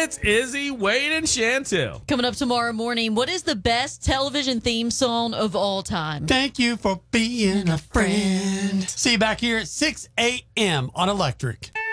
It's Izzy, Wade, and Chantel. Coming up tomorrow morning, what is the best television theme song of all time? Thank you for being a friend. See you back here at 6 a.m. on Electric.